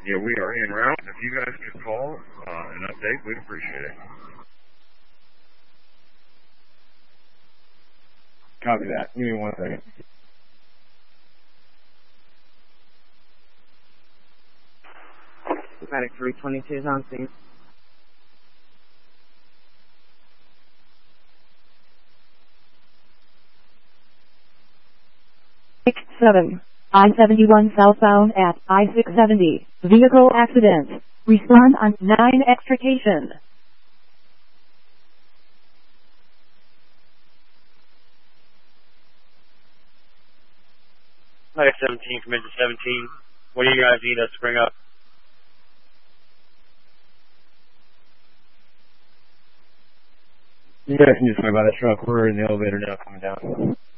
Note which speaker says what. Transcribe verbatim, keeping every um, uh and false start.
Speaker 1: Yeah, we are en route. If you guys could call uh, an update, we'd appreciate it.
Speaker 2: Copy that. Give me one second.
Speaker 3: Medic three twenty-two is on scene.
Speaker 4: six seven. I seventy-one southbound at I six seventy. Vehicle accident. Respond on nine extrication.
Speaker 5: Medic seventeen, Commander seventeen. What do you guys need us to bring up?
Speaker 2: You guys can just go by the truck. We're in the elevator now coming down.